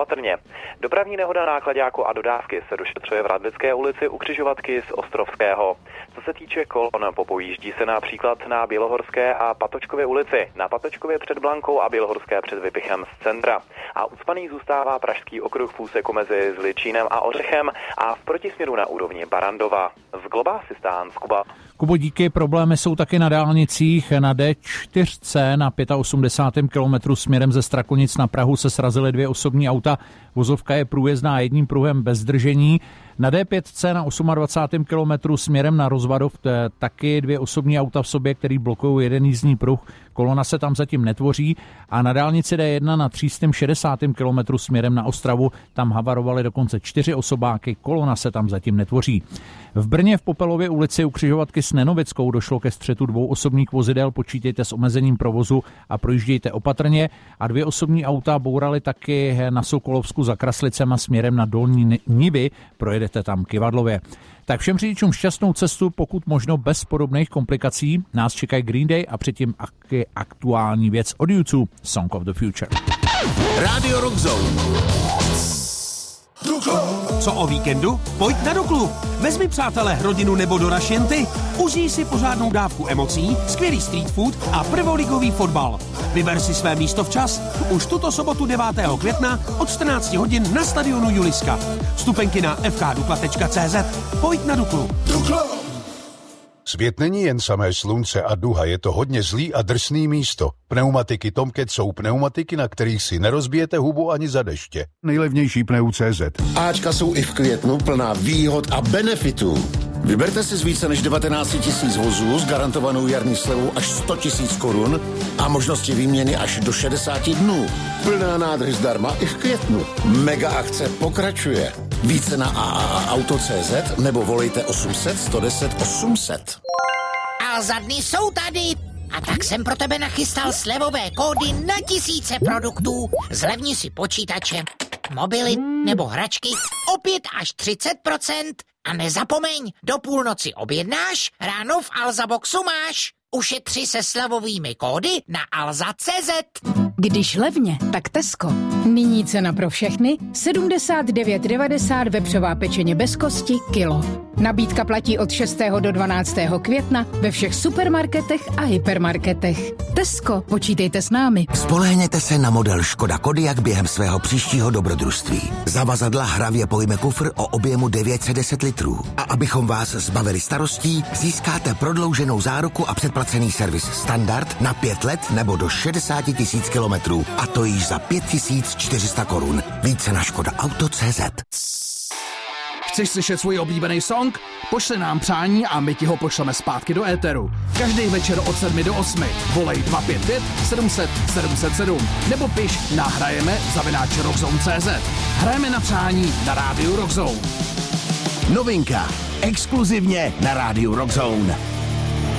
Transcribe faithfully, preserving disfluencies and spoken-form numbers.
opatrně. Dopravní nehoda nákladáku a dodávky se došetřuje v Radlické ulici u křižovatky z Ostrovského. Co se týče kolon, popojíždí se například na Bělohorské a Patočkově ulici, na Patočkově před Blankou a Bělohorské před Vypichem z centra. A ucpaný zůstává Pražský okruh v úseku mezi Zličínem a Ořechem a v protisměru na úrovni Barandova. Z Globásistán z Kuba. Kubo, díky. Problémy jsou taky na dálnicích. Na D čtyři na osmdesátém pátém kilometru směrem ze Strakonic na Prahu se srazily dvě osobní auta. Vozovka je průjezdná jedním pruhem bez zdržení. Na D pět na dvacátém osmém kilometru směrem na Rozvadov taky dvě osobní auta v sobě, který blokují jeden jízdní pruh. Kolona se tam zatím netvoří. A na dálnici D jedna na tři sta šedesátém kilometru směrem na Ostravu tam havarovaly dokonce čtyři osobáky. Kolona se tam zatím netvoří. V Brně v Popelově ulici u křižovatky s Nenovickou došlo ke střetu dvou osobních vozidel. Počítejte s omezením provozu a projíždějte opatrně. A dvě osobní auta bouraly taky na Sokolovsku za Kraslicema směrem na Dolní Nivy. Projedete tam Kyvadlově. Tak všem řidičům šťastnou cestu, pokud možno bez podobných komplikací. Nás čekají Green Day a předtím aktuální věc od YouTube Song of the Future. Radio Rock Zone. Co o víkendu? Pojď na Duklu. Vezmi, přátelé, rodinu nebo do Rašenty. Užij si pořádnou dávku emocí, skvělý street food a prvoligový fotbal. Vyber si své místo včas. Už tuto sobotu devátého května od čtrnácti hodin na stadionu Juliska. Vstupenky na f k dukla tečka c z. Pojď na Duklu. Dukla! Svět není jen samé slunce a duha, je to hodně zlý a drsný místo. Pneumatiky Tomcat jsou pneumatiky, na kterých si nerozbijete hubu ani za deště. Nejlevnější pneu tečka cé zet. Ačka jsou i v květnu plná výhod a benefitů. Vyberte si z více než devatenáct tisíc vozů s garantovanou jarní slevou až sto tisíc korun a možnosti výměny až do šedesáti dnů. Plná nádrž zdarma i v květnu. Mega akce pokračuje. Více na a a a auto tečka cé zet nebo volejte osm set sto deset osm set. A za dny jsou tady. A tak jsem pro tebe nachystal slevové kódy na tisíce produktů. Zlevni si počítače, mobily nebo hračky o pět až třicet procent. A nezapomeň, do půlnoci objednáš, ráno v Alza Boxu máš. Ušetři se slevovými kódy na alza tečka cé zet. Když levně, tak Tesco. Nyní cena pro všechny sedmdesát devět devadesát vepřová pečeně bez kosti kilo. Nabídka platí od šestého do dvanáctého května ve všech supermarketech a hypermarketech. Tesco, počítejte s námi. Spolehněte se na model Škoda Kodiaq během svého příštího dobrodružství. Zavazadla hravě pojme kufr o objemu devět set deset litrů. A abychom vás zbavili starostí, získáte prodlouženou záruku a předplacený servis standard na pět let nebo do šedesát tisíc kilometrů. A to již za pět tisíc čtyři sta korun. Více na škoda auto tečka cé zet. Chceš slyšet svůj oblíbený song? Pošli nám přání a my ti ho pošleme zpátky do éteru. Každý večer od sedmi do osmi. Volej dva pět pět sedm set sedm set sedm nebo piš na hrajeme zavináč rockzone tečka cé zet. Hrajeme na přání na rádiu Rockzone. Novinka. Exkluzivně na rádiu Rockzone.